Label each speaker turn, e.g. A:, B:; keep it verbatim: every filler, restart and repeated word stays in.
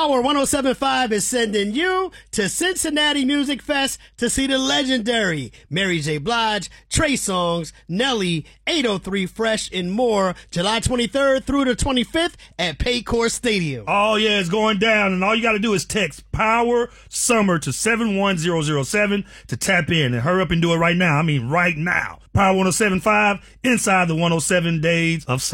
A: Power one oh seven point five is sending you to Cincinnati Music Fest to see the legendary Mary J. Blige, Trey Songz, Nelly, eight oh three Fresh, and more, July twenty-third through the twenty-fifth at Paycor Stadium.
B: Oh, yeah, it's going down, and all you got to do is text Power Summer to seven one zero zero seven to tap in, and hurry up and do it right now. I mean, right now. Power one oh seven point five, inside the one oh seven days of summer.